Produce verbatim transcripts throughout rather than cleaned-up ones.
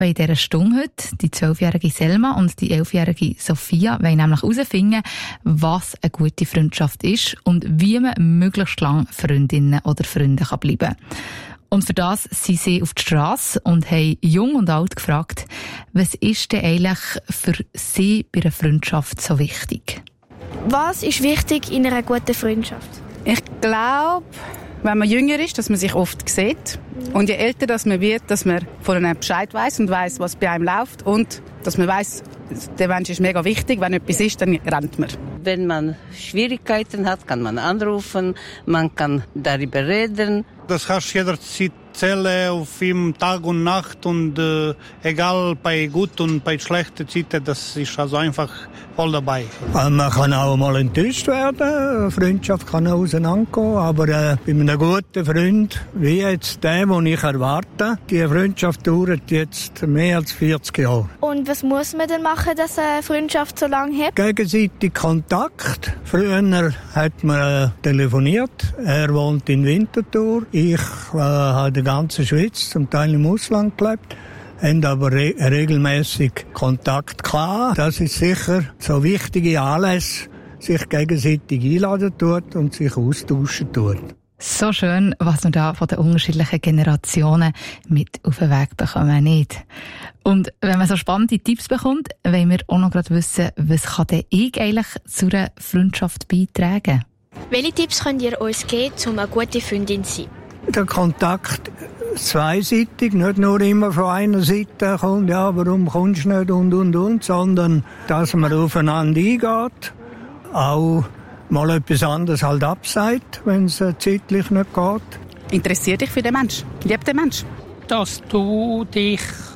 Weil in dieser Stunde heute die zwölfjährige Selma und die elfjährige Sophia wollen nämlich herausfinden, was eine gute Freundschaft ist und wie man möglichst lange Freundinnen oder Freunde bleiben kann. Und für das sind sie auf die Strasse und haben jung und alt gefragt, was ist denn eigentlich für sie bei einer Freundschaft so wichtig? Was ist wichtig in einer guten Freundschaft? Ich glaube, wenn man jünger ist, dass man sich oft sieht. Und je älter dass man wird, dass man von einem Bescheid weiss und weiss, was bei einem läuft. Und dass man weiss, der Mensch ist mega wichtig. Wenn etwas ist, dann rennt man. Wenn man Schwierigkeiten hat, kann man anrufen, man kann darüber reden. Das hast du jederzeit Zelle auf ihm Tag und Nacht und äh, egal bei gut und bei schlechten Zeiten, das ist also einfach voll dabei. Man kann auch mal enttäuscht werden, eine Freundschaft kann auch auseinandergehen, aber äh, bei einem guten Freund, wie jetzt der, den ich erwarte, die Freundschaft dauert jetzt mehr als vierzig Jahre. Und was muss man denn machen, dass eine Freundschaft so lange hält? Gegenseitig Kontakt. Früher hat man äh, telefoniert, er wohnt in Winterthur, ich äh, habe die ganze Schweiz, zum Teil im Ausland gelebt, haben aber re- regelmäßig Kontakt gehabt. Das ist sicher so wichtige Anlässe, sich gegenseitig einladen tut und sich austauschen tut. So schön, was wir da von den unterschiedlichen Generationen mit auf den Weg bekommen, nicht? Und wenn man so spannende Tipps bekommt, wollen wir auch noch gerade wissen, was kann denn ich eigentlich zu einer Freundschaft beitragen? Welche Tipps könnt ihr uns geben, um eine gute Freundin zu sein? Der Kontakt zweiseitig, nicht nur immer von einer Seite kommt, ja, warum kommst du nicht und, und, und, sondern dass man aufeinander eingeht, auch mal etwas anderes halt abseit, wenn es zeitlich nicht geht. Interessier dich für den Menschen. Lieb den Menschen. Dass du dich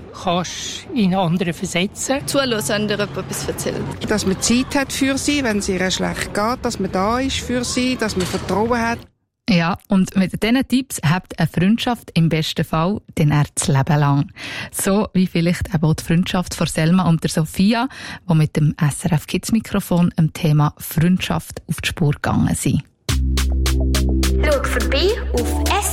kannst in andere versetzen. Zuhören, wenn dir jemand etwas erzählt. Dass man Zeit hat für sie, wenn es ihr schlecht geht, dass man da ist für sie, dass man Vertrauen hat. Ja, und mit diesen Tipps habt eine Freundschaft im besten Fall den das Leben lang. So wie vielleicht eben auch die Freundschaft von Selma und der Sophia, die mit dem S R F Kids Mikrofon am Thema Freundschaft auf die Spur gegangen sind. Schau vorbei auf